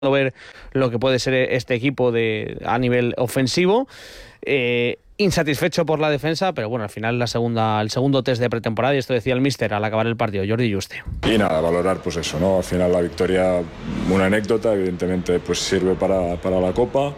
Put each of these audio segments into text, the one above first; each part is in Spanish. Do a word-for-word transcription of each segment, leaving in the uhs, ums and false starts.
ver lo que puede ser este equipo de, a nivel ofensivo. Eh, insatisfecho por la defensa, pero bueno, al final la segunda, el segundo test de pretemporada, y esto decía el míster al acabar el partido, Jordi Juste. Y nada, valorar pues eso, ¿no? Al final la victoria, una anécdota, evidentemente pues sirve para, para la Copa,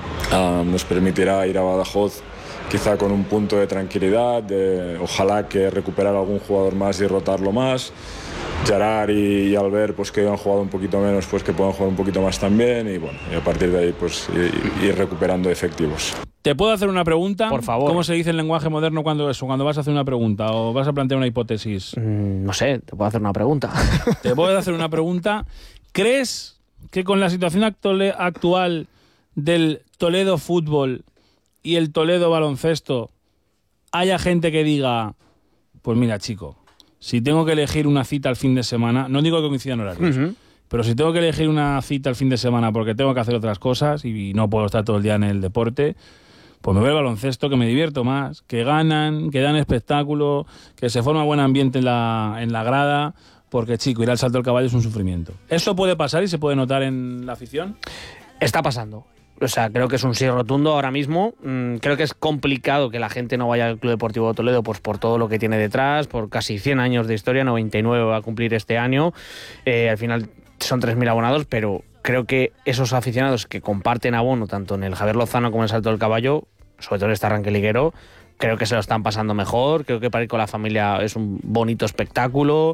uh, nos permitirá ir a Badajoz quizá con un punto de tranquilidad, de, ojalá que recuperar algún jugador más y rotarlo más. Gerard y, y Albert, pues que han jugado un poquito menos, pues que puedan jugar un poquito más también, y bueno, y a partir de ahí pues ir, ir recuperando efectivos. ¿Te puedo hacer una pregunta? Por favor. ¿Cómo se dice en lenguaje moderno cuando eso, cuando vas a hacer una pregunta o vas a plantear una hipótesis? Mm, no sé, te puedo hacer una pregunta. Te puedo hacer una pregunta. ¿Crees que con la situación actual del Toledo Fútbol y el Toledo Baloncesto haya gente que diga, pues mira, chico, si tengo que elegir una cita al fin de semana, no digo que coincidan horarios, uh-huh. pero si tengo que elegir una cita al fin de semana porque tengo que hacer otras cosas y no puedo estar todo el día en el deporte, pues me voy al baloncesto, que me divierto más, que ganan, que dan espectáculo, que se forma buen ambiente en la, en la grada, porque, chico, ir al salto del caballo es un sufrimiento. ¿Eso puede pasar y se puede notar en la afición? Está pasando. O sea, creo que es un sí rotundo ahora mismo. Mm, creo que es complicado que la gente no vaya al Club Deportivo de Toledo, pues por todo lo que tiene detrás, por casi cien años de historia, noventa y nueve va a cumplir este año. Eh, al final son tres mil abonados, pero creo que esos aficionados que comparten abono tanto en el Javier Lozano como en el Salto del Caballo, sobre todo en este arranque liguero, creo que se lo están pasando mejor. Creo que para ir con la familia es un bonito espectáculo,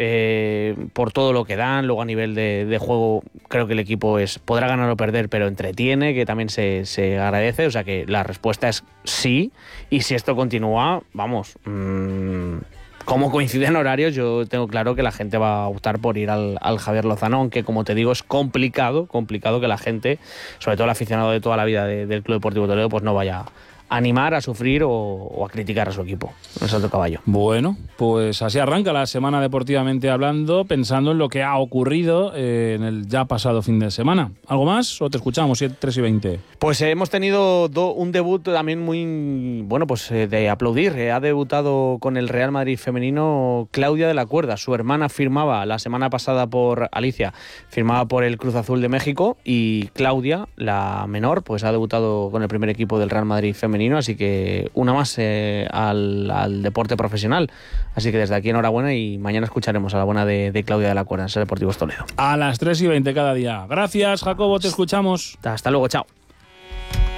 eh, por todo lo que dan. Luego a nivel de, de juego creo que el equipo es podrá ganar o perder, pero entretiene, que también se, se agradece. O sea que la respuesta es sí, y si esto continúa, vamos, mmm, como coinciden horarios, yo tengo claro que la gente va a optar por ir al, al Javier Lozano, aunque como te digo es complicado, complicado que la gente, sobre todo el aficionado de toda la vida de, del Club Deportivo Toledo, pues no vaya animar, a sufrir o, o a criticar a su equipo en el Salto Caballo. Bueno, pues así arranca la semana deportivamente hablando, pensando en lo que ha ocurrido eh, en el ya pasado fin de semana. ¿Algo más o te escuchamos? siete, tres y veinte. Pues eh, hemos tenido do, un debut también muy, bueno, pues eh, de aplaudir. Eh, ha debutado con el Real Madrid femenino Claudia de la Cuerda. Su hermana firmaba la semana pasada por Alicia, firmaba por el Cruz Azul de México, y Claudia, la menor, pues ha debutado con el primer equipo del Real Madrid femenino. Así que una más eh, al, al deporte profesional. Así que desde aquí enhorabuena, y mañana escucharemos a la buena de, de Claudia de la Cuerda en Ser Deportivos Toledo. A las tres y veinte cada día. Gracias, Jacobo, te escuchamos. Hasta luego, chao.